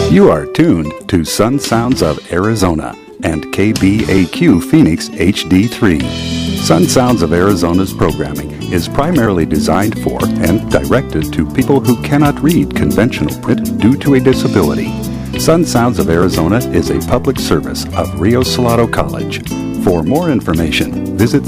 You are tuned to Sun Sounds of Arizona and KBAQ Phoenix HD3. Sun Sounds of Arizona's programming is primarily designed for and directed to people who cannot read conventional print due to a disability. Sun Sounds of Arizona is a public service of Rio Salado College. For more information, visit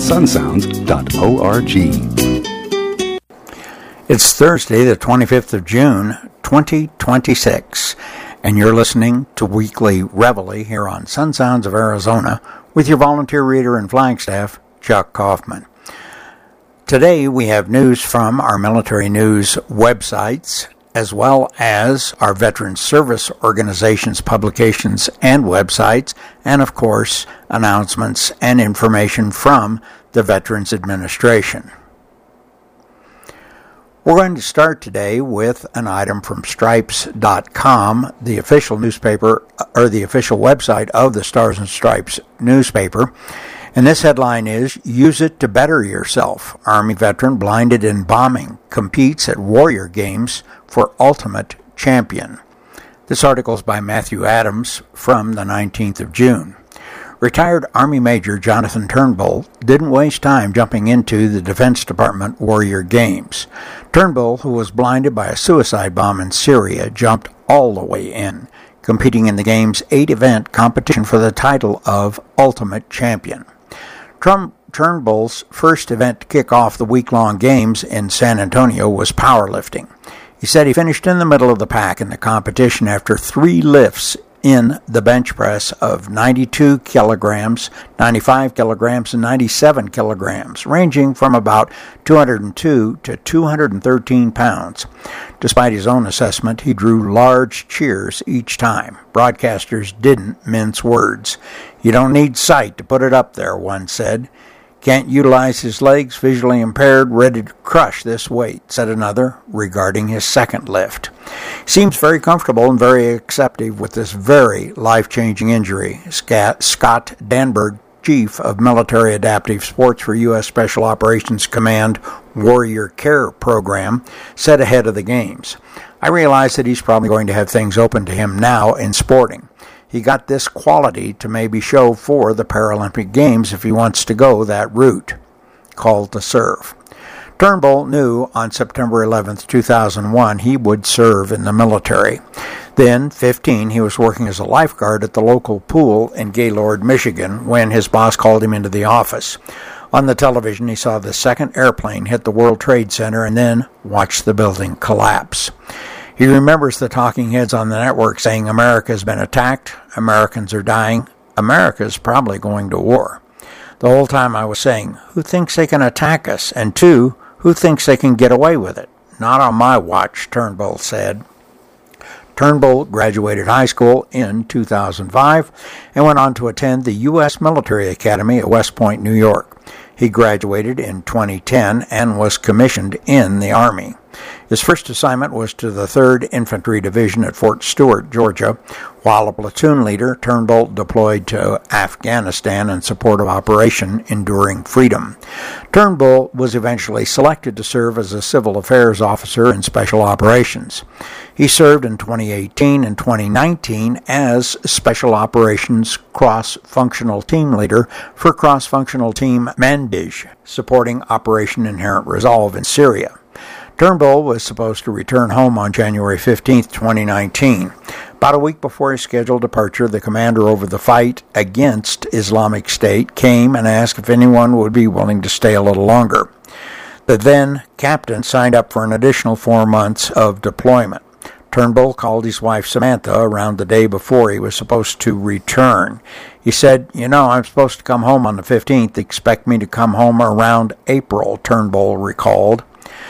sunsounds.org. It's Thursday, the 25th of June, 2026, and you're listening to Weekly Reveille here on Sun Sounds of Arizona with your volunteer reader and Flagstaff, Chuck Kaufman. Today we have news from our military news websites, as well as our veteran service organizations' publications and websites, and of course, announcements and information from the Veterans Administration. We're going to start today with an item from Stripes.com, the official newspaper, or the official website of the Stars and Stripes newspaper. And this headline is, "Use it to better yourself. Army veteran blinded in bombing competes at Warrior Games for Ultimate Champion." This article is by Matthew Adams from the 19th of June. Retired Army Major Jonathan Turnbull didn't waste time jumping into the Defense Department Warrior Games. Turnbull, who was blinded by a suicide bomb in Syria, jumped all the way in, competing in the game's 8-event competition for the title of Ultimate Champion. Turnbull's first event to kick off the week-long games in San Antonio was powerlifting. He said he finished in the middle of the pack in the competition after 3 lifts in the bench press of 92 kilograms, 95 kilograms, and 97 kilograms, ranging from about 202 to 213 pounds. Despite his own assessment, he drew large cheers each time. Broadcasters didn't mince words. "You don't need sight to put it up there," one said. "Can't utilize his legs, visually impaired, ready to crush this weight," said another regarding his second lift. Seems very comfortable and very accepting with this very life-changing injury. Scott Danberg, Chief of Military Adaptive Sports for U.S. Special Operations Command Warrior Care Program, said ahead of the games, "I realize that he's probably going to have things open to him now in sporting. He got this quality to maybe show for the Paralympic Games if he wants to go that route." Called to serve. Turnbull knew on September 11, 2001, he would serve in the military. Then, 15, he was working as a lifeguard at the local pool in Gaylord, Michigan, when his boss called him into the office. On the television, he saw the second airplane hit the World Trade Center and then watched the building collapse. He remembers the talking heads on the network saying, "America has been attacked, Americans are dying, America's probably going to war." The whole time I was saying, who thinks they can attack us? And 2, who thinks they can get away with it? Not on my watch, Turnbull said. Turnbull graduated high school in 2005 and went on to attend the U.S. Military Academy at West Point, New York. He graduated in 2010 and was commissioned in the Army. His first assignment was to the 3rd Infantry Division at Fort Stewart, Georgia. While a platoon leader, Turnbull deployed to Afghanistan in support of Operation Enduring Freedom. Turnbull was eventually selected to serve as a civil affairs officer in Special Operations. He served in 2018 and 2019 as Special Operations Cross-Functional Team Leader for Cross-Functional Team Manbij, supporting Operation Inherent Resolve in Syria. Turnbull was supposed to return home on January 15, 2019. About a week before his scheduled departure, the commander over the fight against Islamic State came and asked if anyone would be willing to stay a little longer. The then captain signed up for an additional 4 months of deployment. Turnbull called his wife Samantha around the day before he was supposed to return. He said, I'm supposed to come home on the 15th. Expect me to come home around April, Turnbull recalled.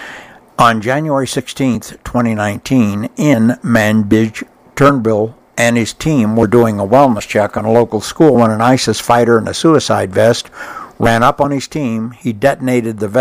On January 16, 2019, in Manbij, Turnbull and his team were doing a wellness check on a local school when an ISIS fighter in a suicide vest ran up on his team. He detonated the vest